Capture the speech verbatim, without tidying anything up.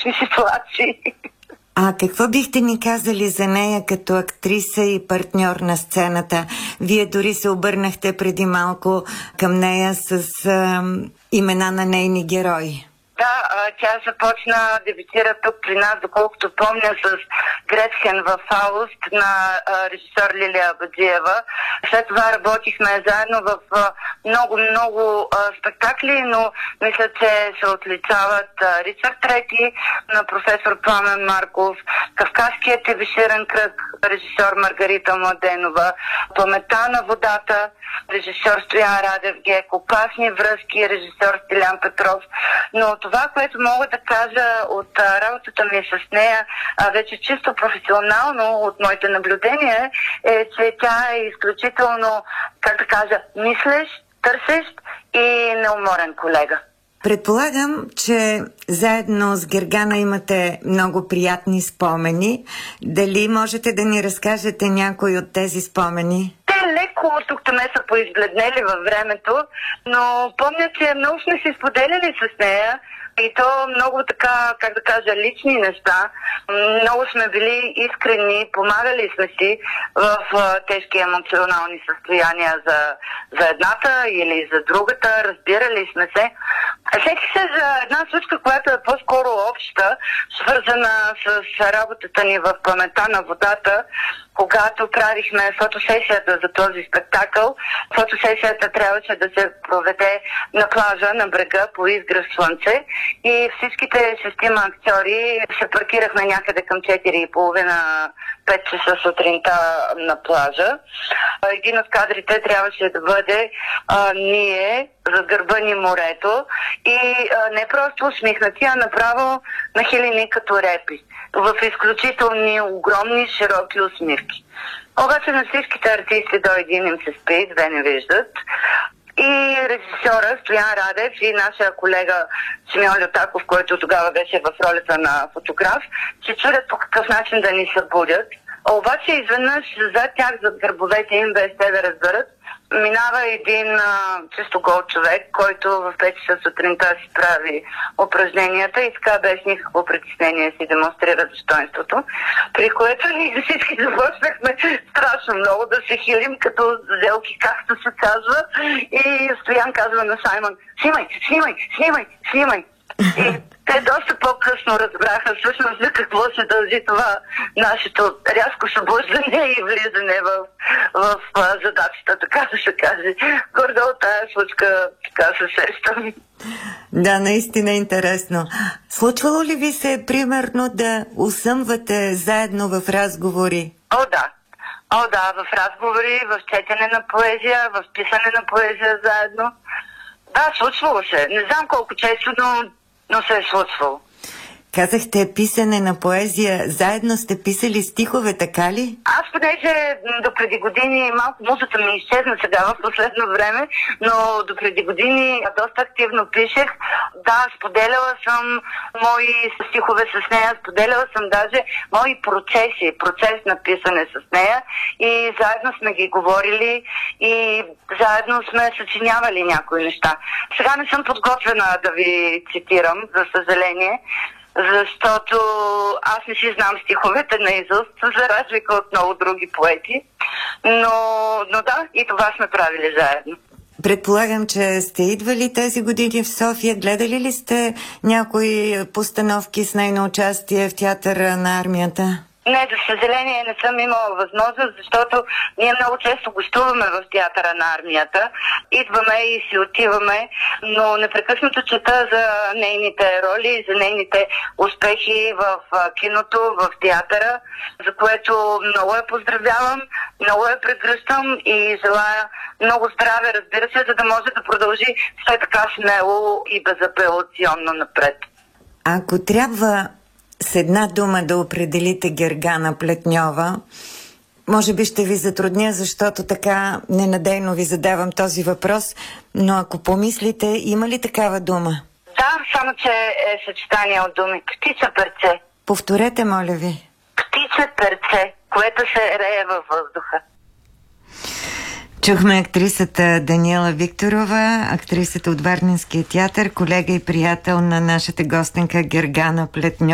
комични ситуации. А какво бихте ни казали за нея като актриса и партньор на сцената? Вие дори се обърнахте преди малко към нея с а, имена на нейни герои. Да, тя започна, дебютира тук при нас, доколкото помня, с Гретхен в Фауст на режисьор Лилия Абаджиева. След това работихме заедно в много-много спектакли, но мисля, че се отличават Ричард Трети на професор Пламен Марков, Кавказският тебеширен кръг, режисьор Маргарита Младенова, Паметта на водата, режисьор Стоян Радев Гек, Опасни връзки, режисьор Стилян Петров. Но това, което мога да кажа от а, работата ми с нея, а, вече чисто професионално от моите наблюдения, е, че тя е изключително, как да кажа, мислещ, търсещ и неуморен колега. Предполагам, че заедно с Гергана имате много приятни спомени. Дали можете да ни разкажете някои от тези спомени? Те леко тук-таме са поизбледнели във времето, но помня, че много сме си споделяли с нея. И то много така, как да кажа, лични неща. Много сме били искрени, помагали сме си в тежки емоционални състояния за, за едната или за другата, разбирали сме се. Сетих се за една случка, която е по-скоро обща, свързана с работата ни в Паметта на водата, когато правихме фотосесията за този спектакъл. Фотосесията трябваше да се проведе на плажа, на брега, по изгрев слънце. И всичките шестима актьори се паркирахме някъде към четири и половина пет часа сутринта на плажа. Един от кадрите трябваше да бъде а, ние, за гърба ни морето, и а, не просто усмихнати, а направо нахилени като репи, в изключителни, огромни, широки усмивки. Обаче на всичките артисти до един им се спи, две не виждат. И режисьора Стоян Радев и нашия колега Симеон Лютаков, който тогава беше в ролята на фотограф, се чудят по какъв начин да ни събудят. Обаче изведнъж зад тях, зад гърбовете им, без те да разберат, минава един а, чисто гол човек, който в пет часа сутринта си прави упражненията и така без никакво притеснение си демонстрира достоинството, при което ние всички започнахме страшно много да се хилим като зелки, както се казва, и Стоян казва на Саймън: снимай, снимай, снимай, снимай. И те доста по-късно разбраха всъщност за какво се дължи това нашето рязко събуждане и влизане в, в, в задачата, така да се каже. Гордо от тая случка така се сещам. Да, наистина е интересно. Случвало ли ви се, примерно, да усъмвате заедно в разговори? О, да. О, да, в разговори, в четене на поезия, в писане на поезия заедно. Да, случвало се. Не знам колко често, но, но се е случвало. Казахте писане на поезия. Заедно сте писали стихове, така ли? Аз, понеже до преди години малко музата ми изчезна сега в последно време, но до преди години доста активно пишех. Да, споделяла съм мои стихове с нея, споделяла съм даже мои процеси, процес на писане с нея, и заедно сме ги говорили и заедно сме съчинявали някои неща. Сега не съм подготвена да ви цитирам, за съжаление, защото аз не си знам стиховете наизуст, за разлика от много други поети. Но, но да, и това сме правили заедно. Предполагам, че сте идвали тези години в София. Гледали ли сте някои постановки с нейно участие в Театъра на армията? Не, за съжаление не съм имала възможност, защото ние много често гостуваме в Театъра на армията. Идваме и си отиваме, но непрекъснато чета за нейните роли, за нейните успехи в киното, в театъра, за което много я поздравявам, много я прегръщам и желая много здраве, разбира се, за да може да продължи все така смело и безапелационно напред. Ако трябва с една дума да определите Гергана Плетньова, може би ще ви затрудня, защото така ненадейно ви задавам този въпрос, но ако помислите, има ли такава дума? Да, само че е съчетание от думи. Птица перце. Повторете, моля ви. Птица перце, което се рее във въздуха. Чухме актрисата Даниела Викторова, актрисата от Варненския театър, колега и приятел на нашата гостенка Гергана Плетньова.